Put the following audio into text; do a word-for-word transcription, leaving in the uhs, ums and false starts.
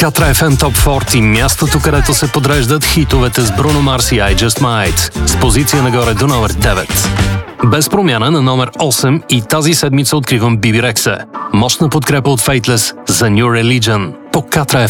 Катра еф ем Top сорок, мястото, където се подреждат хитовете с Бруно Марс и I Just Might, с позиция нагоре до номер девет. Без промяна на номер осем и тази седмица откривам Биби Рекса. Мощна подкрепа от Faithless за New Religion по Катра еф ем.